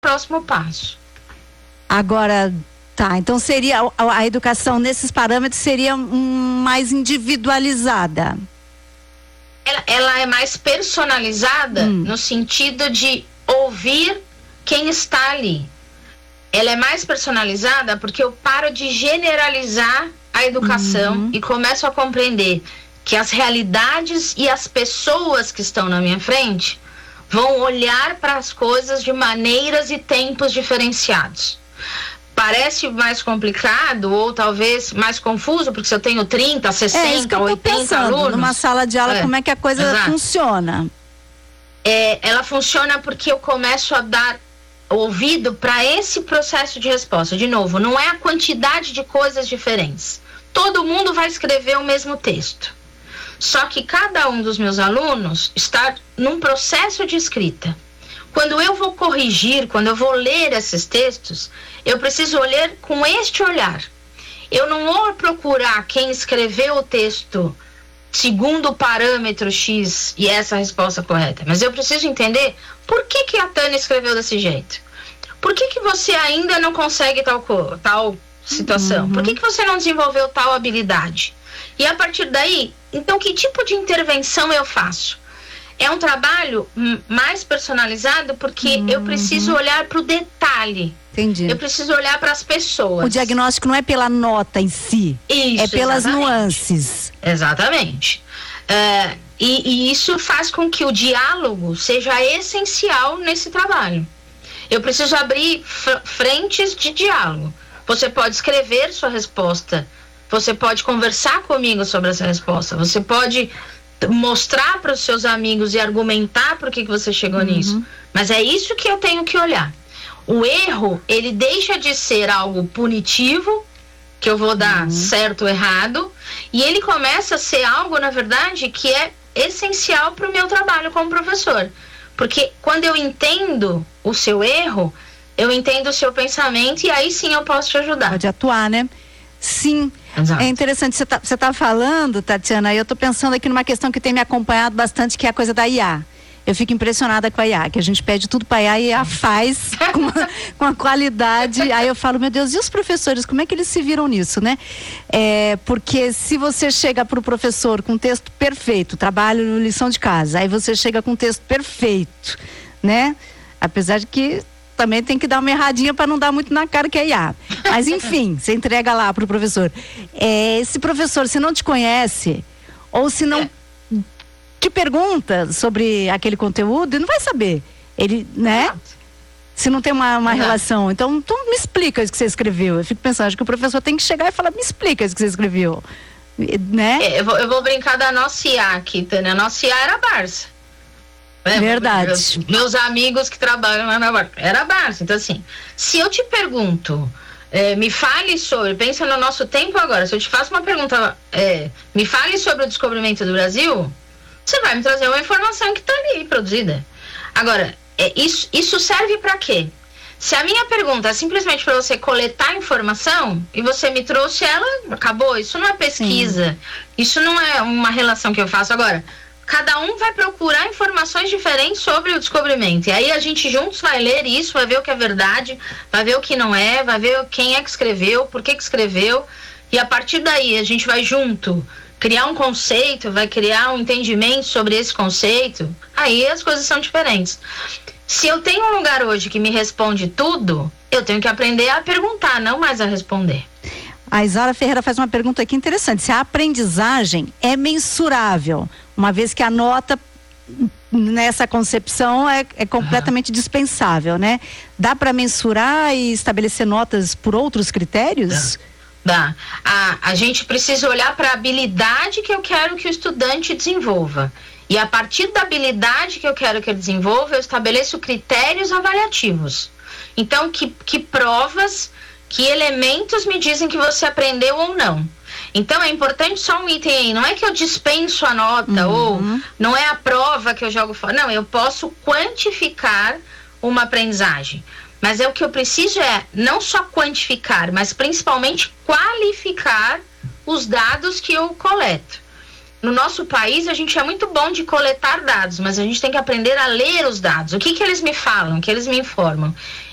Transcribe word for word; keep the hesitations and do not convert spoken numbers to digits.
próximo passo. Agora, tá, então seria a, a educação nesses parâmetros seria um, mais individualizada. Ela, ela é mais personalizada hum. no sentido de ouvir quem está ali. Ela é mais personalizada porque eu paro de generalizar a educação uhum. e começo a compreender que as realidades e as pessoas que estão na minha frente vão olhar para as coisas de maneiras e tempos diferenciados. Parece mais complicado ou talvez mais confuso, porque se eu tenho trinta, sessenta, oitenta alunos... numa sala de aula, é, como é que a coisa exato. funciona? É, ela funciona porque eu começo a dar ouvido para esse processo de resposta. De novo, não é a quantidade de coisas diferentes. Todo mundo vai escrever o mesmo texto. Só que cada um dos meus alunos está num processo de escrita. Quando eu vou corrigir, quando eu vou ler esses textos, eu preciso olhar com este olhar. Eu não vou procurar quem escreveu o texto segundo o parâmetro X e essa é a resposta correta, mas eu preciso entender por que que a Tânia escreveu desse jeito. Por que que você ainda não consegue tal, tal situação? Uhum. Por que que você não desenvolveu tal habilidade? E a partir daí, então que tipo de intervenção eu faço? É um trabalho mais personalizado porque uhum. eu preciso olhar para o detalhe. Entendi. Eu preciso olhar para as pessoas. O diagnóstico não é pela nota em si. Isso, é pelas exatamente. nuances. Exatamente. É, e, e isso faz com que o diálogo seja essencial nesse trabalho. Eu preciso abrir fr- frentes de diálogo. Você pode escrever sua resposta. Você pode conversar comigo sobre essa resposta. Você pode mostrar para os seus amigos e argumentar por que que você chegou uhum. nisso. Mas é isso que eu tenho que olhar. O erro, ele deixa de ser algo punitivo, que eu vou dar uhum. certo ou errado, e ele começa a ser algo, na verdade, que é essencial para o meu trabalho como professor. Porque quando eu entendo o seu erro, eu entendo o seu pensamento e aí sim eu posso te ajudar. Pode atuar, né? Sim. Exato. É interessante, você tá, você tá falando, Tatiana, e eu tô pensando aqui numa questão que tem me acompanhado bastante, que é a coisa da I A. Eu fico impressionada com a I A, que a gente pede tudo para a I A e a faz com a, com a qualidade. Aí eu falo, meu Deus, e os professores, como é que eles se viram nisso, né? É, porque se você chega para o professor com um texto perfeito, trabalho, lição de casa, aí você chega com um texto perfeito, né? Apesar de que também tem que dar uma erradinha para não dar muito na cara que é I A. Mas enfim, você entrega lá para o professor. É, esse professor, se não te conhece, ou se não... É. te pergunta sobre aquele conteúdo e não vai saber. Ele, né? Se não tem uma, uma relação. Então, então, me explica isso que você escreveu. Eu fico pensando, acho que o professor tem que chegar e falar, me explica isso que você escreveu. Né? É, eu, vou, eu vou brincar da nossa I A aqui, Tânia. A nossa I A era a Barça. É, verdade. Meus, meus amigos que trabalham lá na Barça. Era a Barça. Então, assim, se eu te pergunto, é, me fale sobre, pensa no nosso tempo agora, se eu te faço uma pergunta, é, me fale sobre o descobrimento do Brasil, você vai me trazer uma informação que está ali produzida. Agora, é, isso, isso serve para quê? Se a minha pergunta é simplesmente para você coletar informação e você me trouxe ela, acabou. Isso não é pesquisa. Sim. Isso não é uma relação que eu faço. Agora, cada um vai procurar informações diferentes sobre o descobrimento. E aí a gente juntos vai ler isso, vai ver o que é verdade, vai ver o que não é, vai ver quem é que escreveu, por que que escreveu. E a partir daí a gente vai junto criar um conceito, vai criar um entendimento sobre esse conceito, aí as coisas são diferentes. Se eu tenho um lugar hoje que me responde tudo, eu tenho que aprender a perguntar, não mais a responder. A Isaura Ferreira faz uma pergunta aqui interessante, se a aprendizagem é mensurável, uma vez que a nota nessa concepção é, é completamente uhum. dispensável, né? Dá para mensurar e estabelecer notas por outros critérios? Dá. Dá. A, a gente precisa olhar para a habilidade que eu quero que o estudante desenvolva. E a partir da habilidade que eu quero que ele desenvolva, eu estabeleço critérios avaliativos. Então, que, que provas, que elementos me dizem que você aprendeu ou não. Então, é importante só um item aí. Não é que eu dispenso a nota, uhum. ou não é a prova que eu jogo fora. Não, eu posso quantificar uma aprendizagem. Mas é o que eu preciso é não só quantificar, mas principalmente qualificar os dados que eu coleto. No nosso país, a gente é muito bom de coletar dados, mas a gente tem que aprender a ler os dados. O que que eles me falam, o que eles me informam?